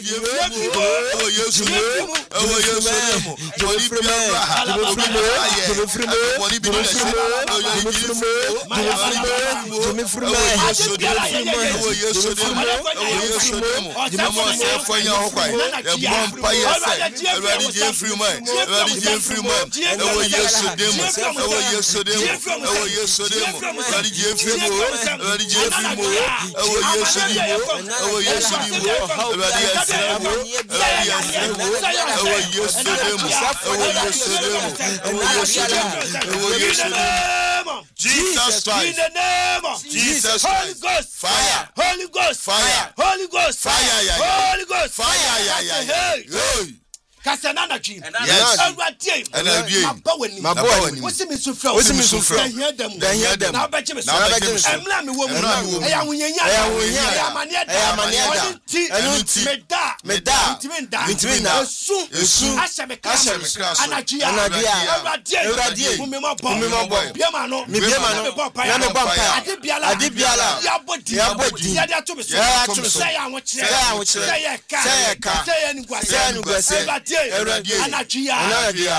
Jesus Christ. In the name of Jesus Christ. Holy Ghost fire. Holy Ghost fire. Holy Ghost fire. Holy Ghost fire. Kasanana dream. Yes. Mabawani. What's me so from? What's me so from? Hear them. Now bet you. Now bet you. I'm me woman. I am unyanya. Meda. Esu. Ashameka. Anajia. Adibiala. Yabodi. Say Anajia.